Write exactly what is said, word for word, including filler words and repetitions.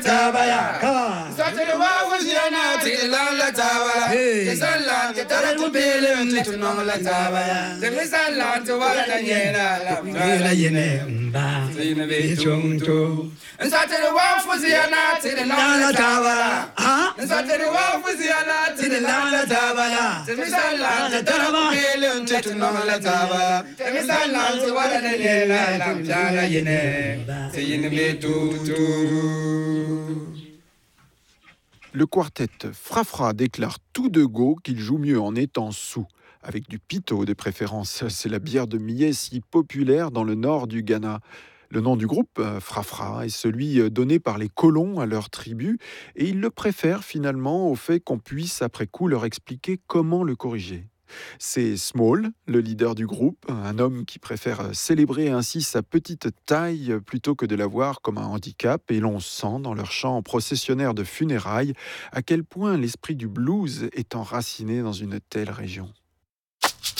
Tabaya, come on. Saturday was Yana, Tilala Tabaya. Hey, Salan, the Taratubil, to Nola Tabaya. The Missalan to Walayena, Lamela Yene, Zinabe Chunto. And Saturday was Yana, Tilala Tabaya. And Saturday was Yana, Tilala Tabaya. The Missalan, the Taratubil, to Nola Tabaya. The Missalan to Walayena, Lamela Yene, Zinabe Chunto. Le quartet Fra-Fra déclare tout de go qu'il joue mieux en étant sous, avec du pito de préférence. C'est la bière de millet si populaire dans le nord du Ghana. Le nom du groupe, Fra-Fra, est celui donné par les colons à leur tribu, et ils le préfèrent finalement au fait qu'on puisse après coup leur expliquer comment le corriger. C'est Small, le leader du groupe, un homme qui préfère célébrer ainsi sa petite taille plutôt que de la voir comme un handicap, et l'on sent dans leur chant processionnaire de funérailles à quel point l'esprit du blues est enraciné dans une telle région.